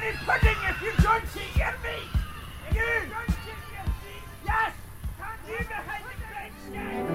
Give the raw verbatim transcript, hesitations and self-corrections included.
any pudding if you join T, you hear me? You!